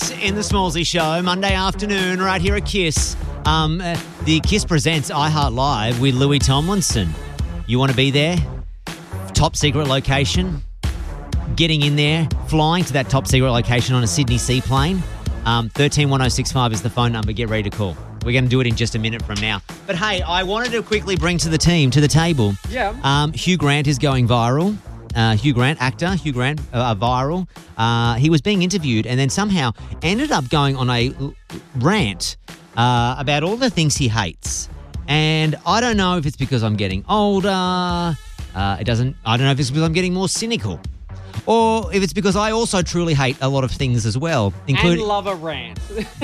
minutes in the Smallsy Show, Monday afternoon, right here at KISS. The KISS presents iHeart Live with Louis Tomlinson. You want to be there? Top secret location. Getting in there, flying to that top secret location on a Sydney seaplane. 131065 is the phone number. Get ready to call. We're going to do it in just a minute from now. But hey, I wanted to quickly bring to the table. Yeah. Hugh Grant is going viral. Hugh Grant, viral. He was being interviewed and then somehow ended up going on a rant about all the things he hates. And I don't know if it's because I'm getting older. I don't know if it's because I'm getting more cynical. Or if it's because I also truly hate a lot of things as well. And love a rant.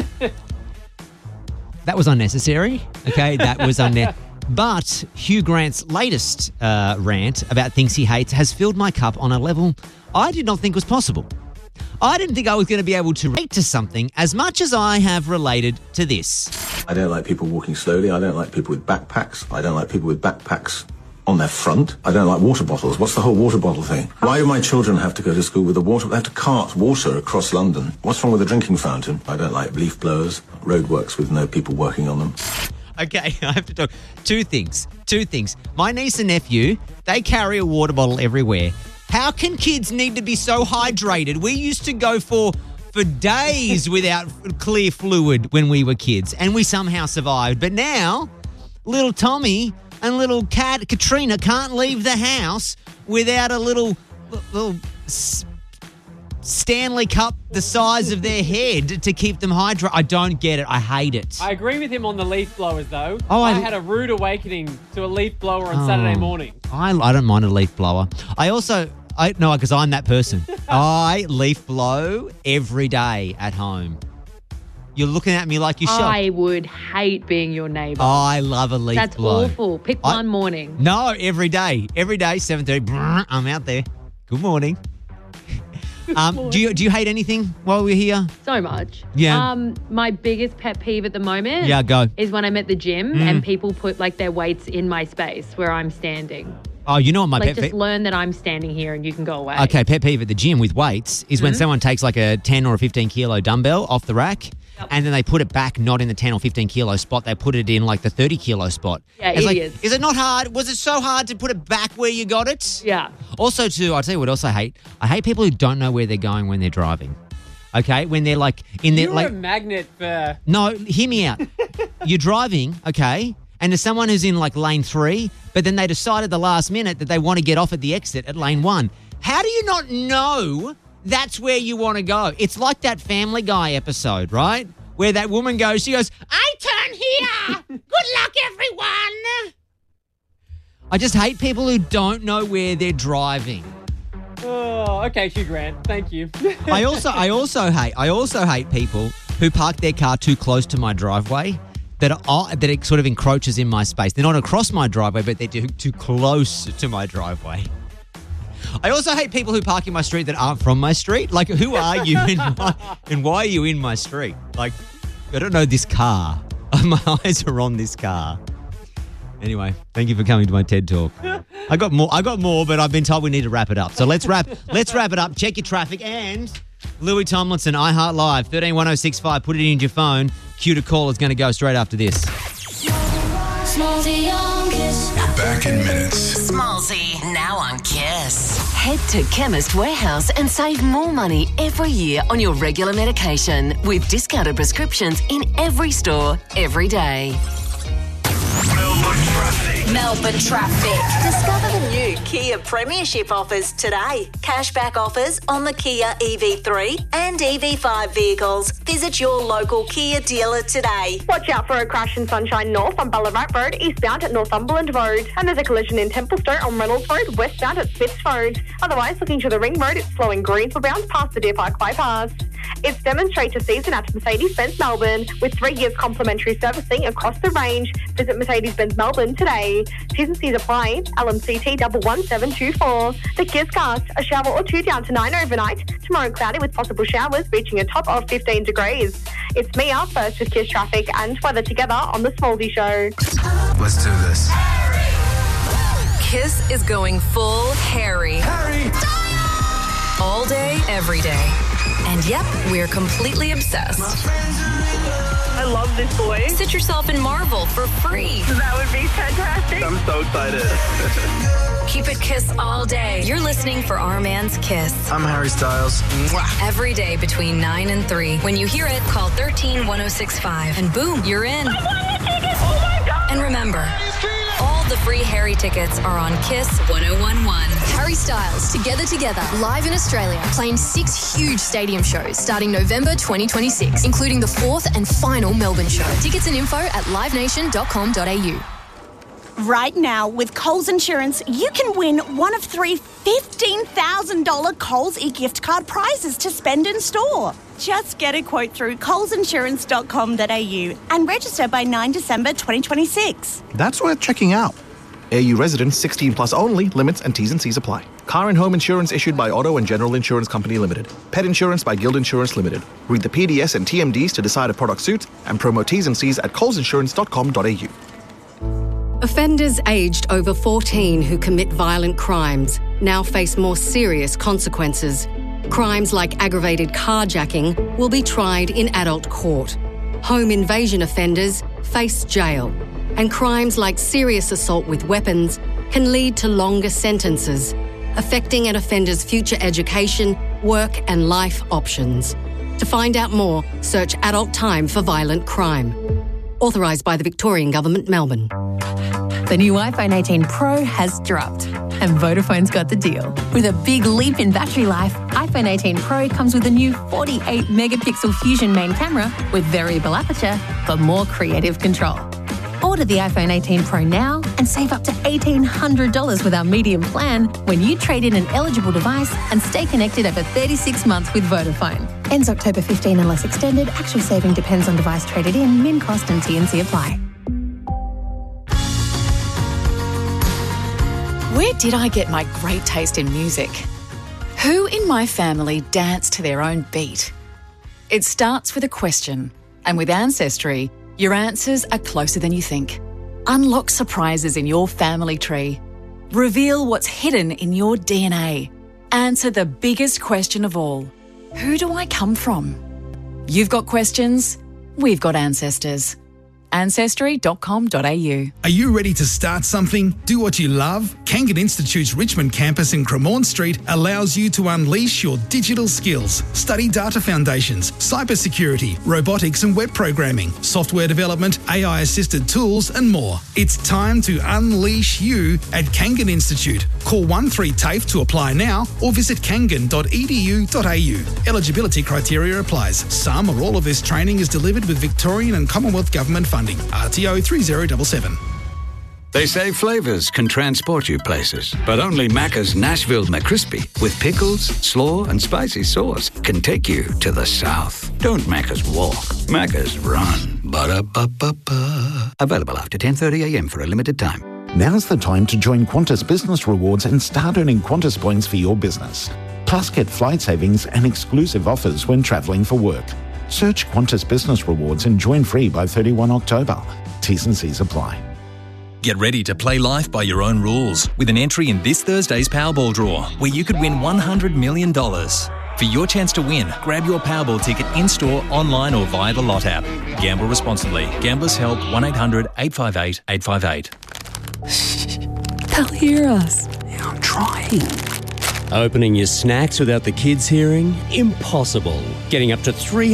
That was unnecessary. Okay, that was unnecessary. But Hugh Grant's latest rant about things he hates has filled my cup on a level I did not think was possible. I didn't think I was going to be able to relate to something as much as I have related to this. I don't like people walking slowly. I don't like people with backpacks. I don't like people with backpacks on their front. I don't like water bottles. What's the whole water bottle thing? Why do my children have to go to school with a water? They have to cart water across London. What's wrong with a drinking fountain? I don't like leaf blowers, roadworks with no people working on them. Okay, I have to talk. Two things. My niece and nephew, they carry a water bottle everywhere. How can kids need to be so hydrated? We used to go for days without clear fluid when we were kids, and we somehow survived. But now, little Tommy and little cat Katrina can't leave the house without a little Stanley Cup the size of their head to keep them hydrated. I don't get it. I hate it. I agree with him on the leaf blowers, though. Oh, I had a rude awakening to a leaf blower on Saturday morning. I don't mind a leaf blower. No, because I'm that person. I leaf blow every day at home. You're looking at me like you're shocked. I would hate being your neighbour. I love a leaf blow. That's awful. Pick one morning. No, every day. Every day, 7:30. I'm out there. Good morning. Do you hate anything while we're here? So much. Yeah. My biggest pet peeve at the moment is when I'm at the gym and people put like their weights in my space where I'm standing. Oh, you know what my pet peeve... Just learn that I'm standing here and you can go away. Okay, pet peeve at the gym with weights is when someone takes like a 10 or a 15 kilo dumbbell off the rack and then they put it back not in the 10 or 15 kilo spot. They put it in like the 30 kilo spot. Yeah, it's idiots. Is it not hard? Was it so hard to put it back where you got it? Yeah. Also, too, I'll tell you what else I hate. I hate people who don't know where they're going when they're driving. Okay? When they're like... You're a magnet for... No, hear me out. You're driving, okay? And there's someone who's in like lane 3, but then they decide at the last minute that they want to get off at the exit at lane 1. How do you not know that's where you want to go? It's like that Family Guy episode, right? Where that woman goes, she goes, I turn here. Good luck, everyone. I just hate people who don't know where they're driving. Oh, okay, Hugh Grant. Thank you. I also hate people who park their car too close to my driveway. That it sort of encroaches in my space. They're not across my driveway, but they're too close to my driveway. I also hate people who park in my street that aren't from my street. Like, who are you and why are you in my street? Like, I don't know this car. My eyes are on this car. Anyway, thank you for coming to my TED Talk. I got more, but I've been told we need to wrap it up. So let's wrap it up. Check your traffic and Louis Tomlinson, iHeart Live, 131065. Put it in your phone. Cue to call is going to go straight after this. Smallsy on KISS. We're back in minutes. Smallsy, now on KISS. Head to Chemist Warehouse and save more money every year on your regular medication with discounted prescriptions in every store, every day. Melbourne traffic. Discover the new Kia Premiership offers today. Cashback offers on the Kia EV3 and EV5 vehicles. Visit your local Kia dealer today. Watch out for a crash in Sunshine North on Ballarat Road, eastbound at Northumberland Road. And there's a collision in Templestowe on Reynolds Road, westbound at Smiths Road. Otherwise, looking to the Ring Road, it's slowing Greensville bound past the Deer Park bypass. It's demonstrator season at Mercedes-Benz Melbourne with 3 years complimentary servicing across the range. Visit Mercedes-Benz Melbourne today. T's and C's apply. LMCT 11724. The KISS Cast, a shower or 2 down to 9 overnight. Tomorrow cloudy with possible showers reaching a top of 15 degrees. It's Mia first with KISS traffic and weather together on the Smallsy Show. Let's do this. KISS is going full Harry. All day, every day. And yep, we're completely obsessed. I love this boy. Sit yourself in Marvel for free. That would be fantastic. I'm so excited. Keep it Kiss all day. You're listening for Our Man's Kiss. I'm Harry Styles. Mwah. Every day between 9 and 3. When you hear it, call 13-1065. And boom, you're in. I won the ticket. Oh my God. And remember, all the free Harry tickets are on Kiss 1011. Harry Styles, Together, live in Australia, playing 6 huge stadium shows starting November 2026, including the 4th and final Melbourne show. Tickets and info at livenation.com.au. Right now, with Coles Insurance, you can win one of 3 $15,000 Coles e-gift card prizes to spend in store. Just get a quote through colesinsurance.com.au and register by 9 December 2026. That's worth checking out. AU residents 16 plus only. Limits and T's and C's apply. Car and home insurance issued by Auto and General Insurance Company Limited. Pet insurance by Guild Insurance Limited. Read the PDS and TMDs to decide if product suits and promo T's and C's at colesinsurance.com.au. Offenders aged over 14 who commit violent crimes now face more serious consequences. Crimes like aggravated carjacking will be tried in adult court. Home invasion offenders face jail. And crimes like serious assault with weapons can lead to longer sentences, affecting an offender's future education, work and life options. To find out more, search Adult Time for Violent Crime. Authorised by the Victorian Government, Melbourne. The new iPhone 18 Pro has dropped, and Vodafone's got the deal. With a big leap in battery life, iPhone 18 Pro comes with a new 48-megapixel Fusion main camera with variable aperture for more creative control. Order the iPhone 18 Pro now and save up to $1,800 with our medium plan when you trade in an eligible device and stay connected over 36 months with Vodafone. Ends October 15 unless extended. Actual saving depends on device traded in. Min cost and T&C apply. Where did I get my great taste in music? Who in my family danced to their own beat? It starts with a question, and with Ancestry, your answers are closer than you think. Unlock surprises in your family tree. Reveal what's hidden in your DNA. Answer the biggest question of all. Who do I come from? You've got questions, we've got ancestors. Ancestry.com.au. Are you ready to start something? Do what you love? Kangan Institute's Richmond campus in Cremorne Street allows you to unleash your digital skills. Study data foundations, cybersecurity, robotics and web programming, software development, AI-assisted tools and more. It's time to unleash you at Kangan Institute. Call 13TAFE to apply now or visit kangan.edu.au. Eligibility criteria applies. Some or all of this training is delivered with Victorian and Commonwealth Government funding. RTO 3077. They say flavours can transport you places, but only Macca's Nashville McCrispy with pickles, slaw and spicy sauce can take you to the south. Don't Macca's walk, Macca's run. Ba-da-ba-ba-ba. Available after 10:30am for a limited time. Now's the time to join Qantas Business Rewards and start earning Qantas points for your business. Plus get flight savings and exclusive offers when travelling for work. Search Qantas Business Rewards and join free by 31 October. T's and C's apply. Get ready to play life by your own rules with an entry in this Thursday's Powerball draw, where you could win $100 million. For your chance to win, grab your Powerball ticket in-store, online or via the Lot app. Gamble responsibly. Gamblers Help 1-800-858-858. They'll hear us. Yeah, I'm trying. Opening your snacks without the kids hearing? Impossible. Getting up to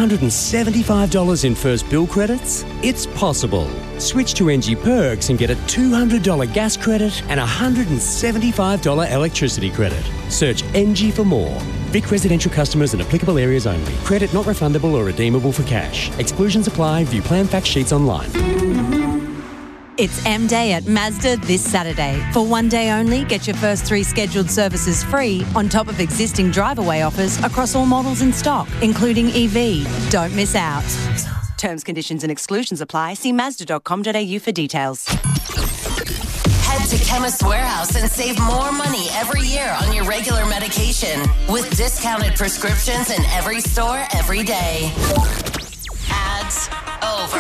$375 in first bill credits? It's possible. Switch to NG Perks and get a $200 gas credit and a $175 electricity credit. Search NG for more. Vic residential customers in applicable areas only. Credit not refundable or redeemable for cash. Exclusions apply. View plan fact sheets online. It's M-Day at Mazda this Saturday. For one day only, get your first 3 scheduled services free on top of existing drive-away offers across all models in stock, including EV. Don't miss out. Terms, conditions and exclusions apply. See Mazda.com.au for details. Head to Chemist Warehouse and save more money every year on your regular medication with discounted prescriptions in every store every day. Ads over.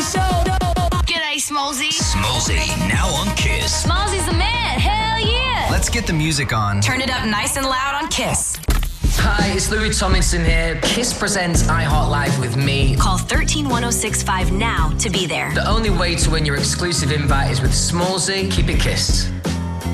G'day, Smallsy. Smallsy, now on Kiss. Smallsy's the man. Hell yeah. Let's get the music on. Turn it up nice and loud on Kiss. Hi, it's Louis Tomlinson here. KISS presents iHeart Live with me. Call 131065 now to be there. The only way to win your exclusive invite is with Smallsy. Keep it kissed.